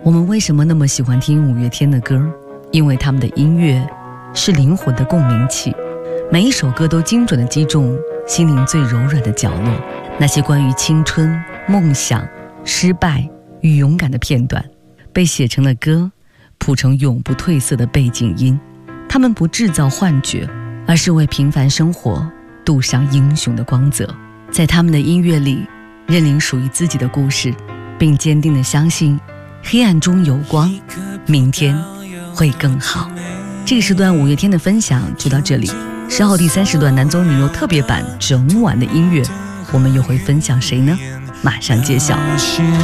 我们为什么那么喜欢听五月天的歌？因为他们的音乐是灵魂的共鸣器，每一首歌都精准地击中心灵最柔软的角落。那些关于青春、梦想、失败与勇敢的片段，被写成了歌，谱成永不褪色的背景音。他们不制造幻觉，而是为平凡生活镀上英雄的光泽。在他们的音乐里，认领属于自己的故事，并坚定地相信黑暗中有光，明天会更好。这个时段五月天的分享就到这里，10号第3时段男综女优特别版整晚的音乐，我们又会分享谁呢？马上揭晓。